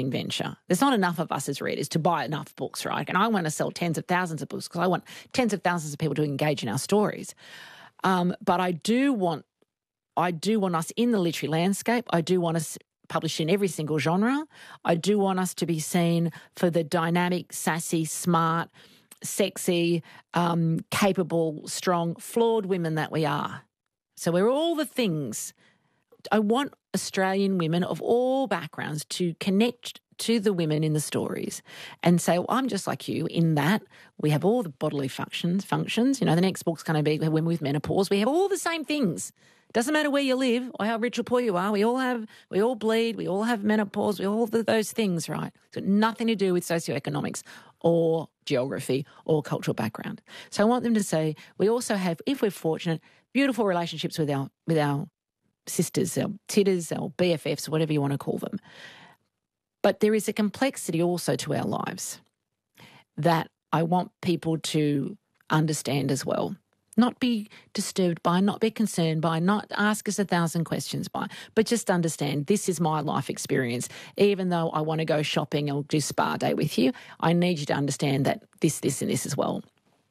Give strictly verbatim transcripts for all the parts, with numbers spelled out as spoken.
publishing venture. There's not enough of us as readers to buy enough books, right? And I want to sell tens of thousands of books because I want tens of thousands of people to engage in our stories. Um, but I do want, I do want us in the literary landscape. I do want us published in every single genre. I do want us to be seen for the dynamic, sassy, smart, sexy, um, capable, strong, flawed women that we are. So we're all the things. I want Australian women of all backgrounds to connect to the women in the stories and say, well, I'm just like you in that we have all the bodily functions. Functions. You know, the next book's going to be Women with Menopause. We have all the same things. Doesn't matter where you live or how rich or poor you are. We all have, we all bleed. We all have menopause. We all have those things, right? It's got nothing to do with socioeconomics or geography or cultural background. So I want them to say, we also have, if we're fortunate, beautiful relationships with our with our sisters, our titters, our B F Fs, whatever you want to call them. But there is a complexity also to our lives that I want people to understand as well. Not be disturbed by, not be concerned by, not ask us a thousand questions by, but just understand this is my life experience. Even though I want to go shopping or do spa day with you, I need you to understand that this, this and this as well.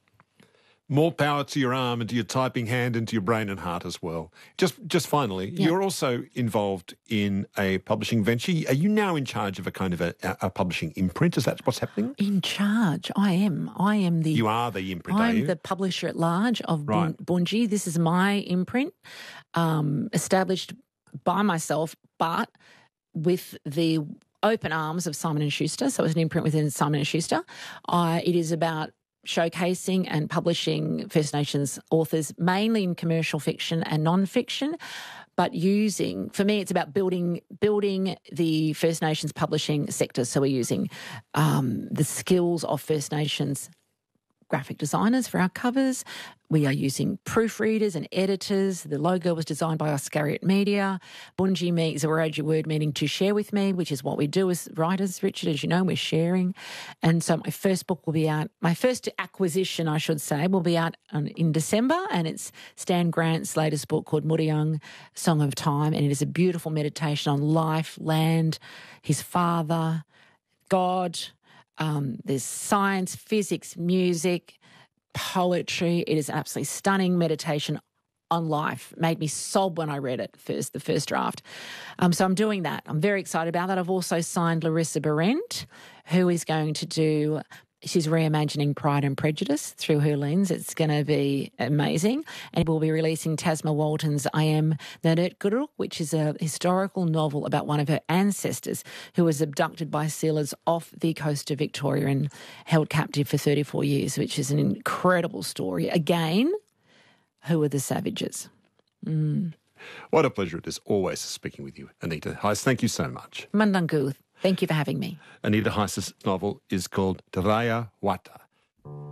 More power to your arm and to your typing hand and to your brain and heart as well. Just just finally, yeah. You're also involved in a publishing venture. Are you now in charge of a kind of a, a publishing imprint? Is that what's happening? In charge? I am. I am the... You are the imprint, I'm are you? the publisher at large of right. Bunji. This is my imprint, um, established by myself, but with the open arms of Simon and Schuster. So it's an imprint within Simon and Schuster. Uh, it is about showcasing and publishing First Nations authors, mainly in commercial fiction and non-fiction, but using, for me, it's about building building the First Nations publishing sector. So we're using um, the skills of First Nations graphic designers for our covers. We are using proofreaders and editors. The logo was designed by Oscariot Media. Bunji me is a Wiradjuri word meaning to share with me, which is what we do as writers, Richard, as you know, we're sharing. And so my first book will be out, my first acquisition, I should say, will be out on, in December, and it's Stan Grant's latest book called Muriang, Song of Time, and it is a beautiful meditation on life, land, his father, God. Um, there's science, physics, music, poetry. It is an absolutely stunning meditation on life. It made me sob when I read it first, the first draft. Um, so I'm doing that. I'm very excited about that. I've also signed Larissa Berent, who is going to do... She's reimagining Pride and Prejudice through her lens. It's going to be amazing. And we'll be releasing Tasma Walton's I Am Nanurtguruk, which is a historical novel about one of her ancestors who was abducted by sealers off the coast of Victoria and held captive for thirty-four years, which is an incredible story. Again, who are the savages? Mm. What a pleasure it is always speaking with you, Anita Heiss. Thank you so much. Mandangu. Thank you for having me. Anita Heiss's novel is called Te Raya Wata.